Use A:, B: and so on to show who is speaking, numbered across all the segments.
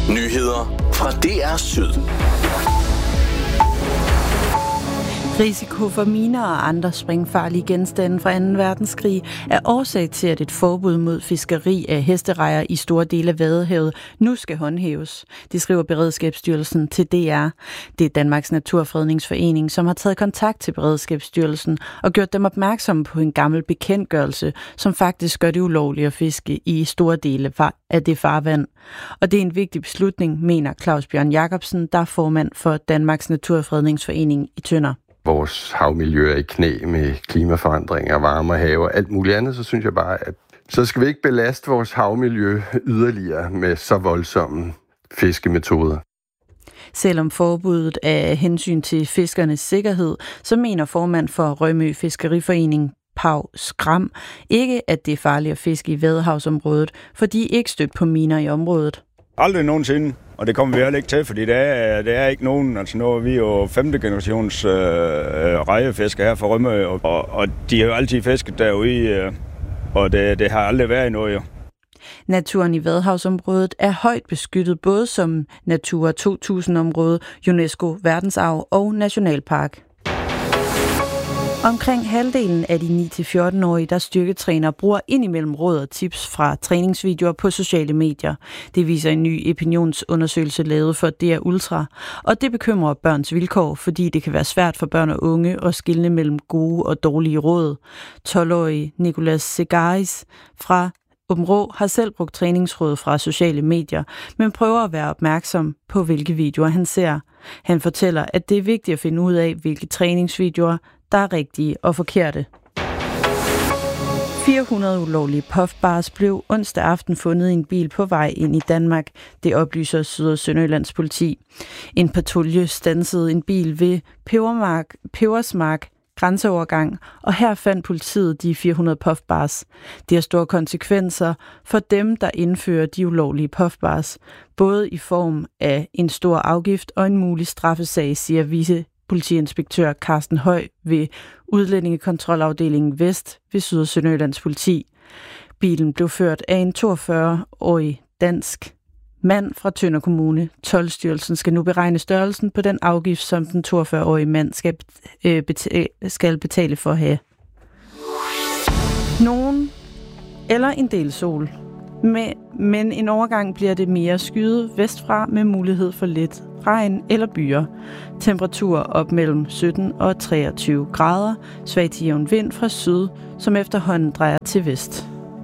A: Nyheder fra DR Syd.
B: Risiko for miner og andre sprængfarlige genstande fra 2. verdenskrig er årsag til, at et forbud mod fiskeri af hesterejer i store dele af Vadehavet nu skal håndhæves. Det skriver Beredskabsstyrelsen til DR. Det er Danmarks Naturfredningsforening, som har taget kontakt til Beredskabsstyrelsen og gjort dem opmærksomme på en gammel bekendtgørelse, som faktisk gør det ulovligt at fiske i store dele af det farvand. Og det er en vigtig beslutning, mener Claus Bjørn Jacobsen, der er formand for Danmarks Naturfredningsforening i Tønder.
C: Vores havmiljø er i knæ med klimaforandringer, varme have og alt muligt andet, så synes jeg bare, at så skal vi ikke belaste vores havmiljø yderligere med så voldsomme fiskemetoder.
B: Selvom forbuddet er hensyn til fiskernes sikkerhed, så mener formand for Rømø Fiskeriforening, Pau Skram, ikke at det er farligt at fiske i Vadehavsområdet, for de er ikke stødt på miner i området.
D: Aldrig nogensinde, og det kommer vi heller ikke til, fordi det er ikke nogen, altså nu er vi jo 5. generations rejefisker her fra Rømø, og de har jo altid fisket derude, og det har aldrig været noget jo.
B: Naturen i Vadehavsområdet er højt beskyttet både som Natura 2000-område, UNESCO verdensarv og nationalpark. Omkring halvdelen af de 9-14-årige, der styrketræner, bruger indimellem råd og tips fra træningsvideoer på sociale medier. Det viser en ny opinionsundersøgelse lavet for DR Ultra. Og det bekymrer børns vilkår, fordi det kan være svært for børn og unge at skelne mellem gode og dårlige råd. 12-årige Nicolas Segaris fra Åbenrå har selv brugt træningsråd fra sociale medier, men prøver at være opmærksom på, hvilke videoer han ser. Han fortæller, at det er vigtigt at finde ud af, hvilke træningsvideoer der er rigtige og forkerte. 400 ulovlige puffbars blev onsdag aften fundet i en bil på vej ind i Danmark. Det oplyser Syd- og Sønderjyllands politi. En patrulje standsede en bil ved Pebersmark grænseovergang, og her fandt politiet de 400 puffbars. Det har store konsekvenser for dem, der indfører de ulovlige puffbars, både i form af en stor afgift og en mulig straffesag, siger vicepolitiinspektør Carsten Høj ved Udlændingekontrolafdelingen Vest ved Syd- og Sønderjyllands politi. Bilen blev ført af en 42-årig dansk mand fra Tønder Kommune. Toldstyrelsen skal nu beregne størrelsen på den afgift, som den 42-årige mand skal betale for at have. Nogen eller en del sol. Men en overgang bliver det mere skyet vestfra med mulighed for lidt regn eller byer. Temperaturer op mellem 17 og 23 grader. Svag til jævn vind fra syd, som efterhånden drejer til vest.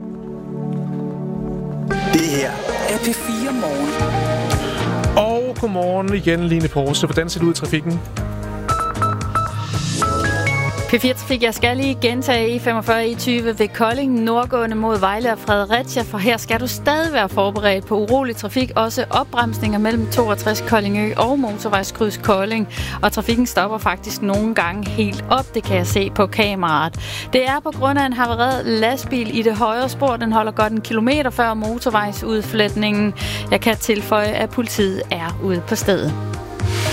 A: Det her er P4 Morgen.
E: Og godmorgen igen, Line Porse. Hvordan ser det ud i trafikken?
F: P4-trafik, jeg skal lige gentage E45 E20 ved Kolding, nordgående mod Vejle og Fredericia, for her skal du stadig være forberedt på urolig trafik, også opbremsninger mellem 62 Koldingø og motorvejskryds Kolding, og trafikken stopper faktisk nogle gange helt op, det kan jeg se på kameraet. Det er på grund af en havareret lastbil i det højre spor, den holder godt 1 kilometer før motorvejsudfletningen. Jeg kan tilføje, at politiet er ude på stedet.